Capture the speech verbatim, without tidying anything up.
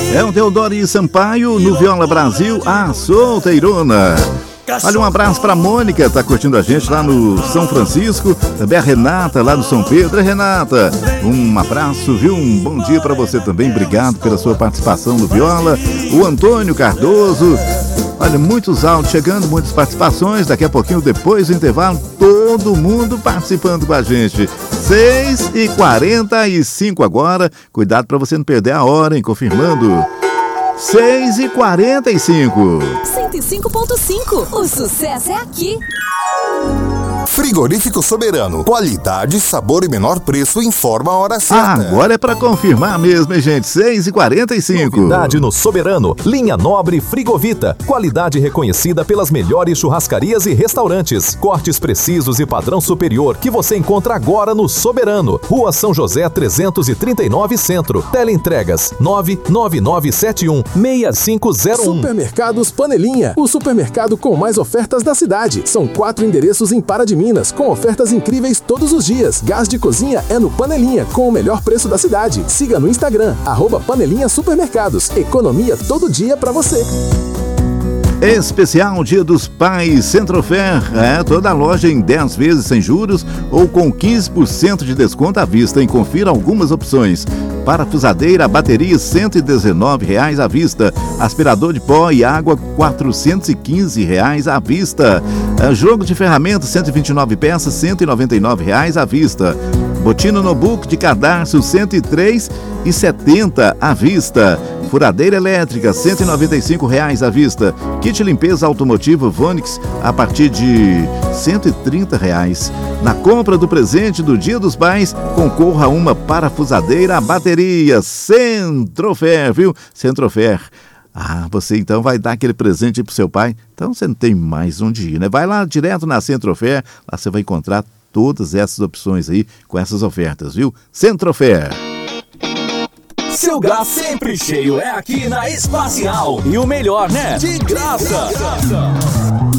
É o Teodoro Sampaio no Viola Brasil, a solteirona. Olha, um abraço pra Mônica, tá curtindo a gente lá no São Francisco. Também a Renata lá no São Pedro. Renata, um abraço, viu? Um bom dia pra você também. Obrigado pela sua participação no Viola. O Antônio Cardoso. Olha, muitos áudios chegando, muitas participações. Daqui a pouquinho, depois do intervalo, todo mundo participando com a gente. seis e quarenta e cinco agora. Cuidado pra você não perder a hora, hein? Confirmando. seis e quarenta e cinco. cento e cinco ponto cinco. O sucesso é aqui. Frigorífico Soberano. Qualidade, sabor e menor preço. Informa a hora certa. Agora é pra confirmar mesmo, hein, gente? seis e quarenta e cinco. Novidade no Soberano. Linha Nobre Frigovita. Qualidade reconhecida pelas melhores churrascarias e restaurantes. Cortes precisos e padrão superior que você encontra agora no Soberano. Rua São José trezentos e trinta e nove Centro. Teleentregas nove nove nove sete um seis cinco zero um. Supermercados Panelinha. O supermercado com mais ofertas da cidade. São quatro endereços em Pará de Minas, com ofertas incríveis todos os dias. Gás de cozinha é no Panelinha, com o melhor preço da cidade. Siga no Instagram, arroba Panelinha Supermercados. Economia todo dia pra você. Especial Dia dos Pais Centrofer. É, toda a loja em dez vezes sem juros ou com quinze por cento de desconto à vista. E confira algumas opções. Parafusadeira, bateria cento e dezenove reais à vista. Aspirador de pó e água quatrocentos e quinze reais à vista. É, jogo de ferramentas cento e vinte e nove peças cento e noventa e nove reais à vista. Botino notebook de cadastro cento e três reais e setenta centavos à vista. Furadeira elétrica cento e noventa e cinco reais à vista. Kit limpeza automotivo Vonix a partir de cento e trinta reais. Na compra do presente do Dia dos Pais, concorra a uma parafusadeira a bateria. Centrofer, viu? Centrofer. Ah, você então vai dar aquele presente pro seu pai? Então você não tem mais onde ir, né? Vai lá direto na Centrofer, lá você vai encontrar todas essas opções aí com essas ofertas, viu? Centrofer. Seu gás sempre cheio é aqui na Espacial. E o melhor, né? De graça.